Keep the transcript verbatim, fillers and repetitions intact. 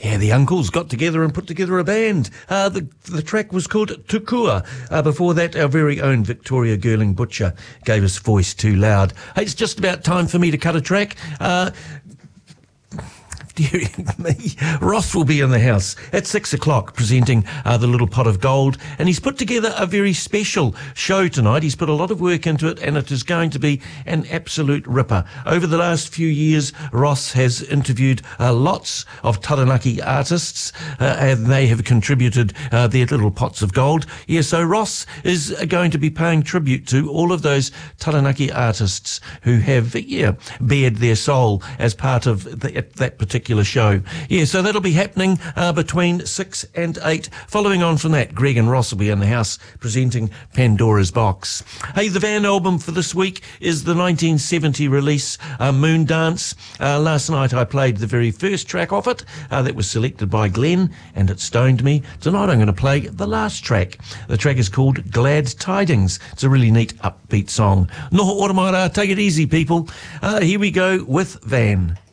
Yeah, the uncles got together and put together a band. Uh, the, the track was called Tukua. Uh, before that, our very own Victoria Girling Butcher gave us Voice Too Loud. Hey, it's just about time for me to cut a track. Uh, Dear me, Ross will be in the house at six o'clock presenting uh, The Little Pot of Gold, and he's put together a very special show tonight. He's put a lot of work into it, and it is going to be an absolute ripper. Over the last few years, Ross has interviewed uh, lots of Taranaki artists, uh, and they have contributed uh, their little pots of gold. Yeah, so Ross is going to be paying tribute to all of those Taranaki artists who have, yeah, bared their soul as part of the, that particular show. Yeah, so that'll be happening uh, between six and eight. Following on from that, Greg and Ross will be in the house presenting Pandora's Box. Hey, the Van album for this week is the nineteen seventy release, uh, Moon Dance. Uh, last night I played the very first track off it. Uh, that was selected by Glenn, and it stoned me. Tonight I'm going to play the last track. The track is called Glad Tidings. It's a really neat upbeat song. Noho ora mai rā, take it easy, people. Uh, here we go with Van.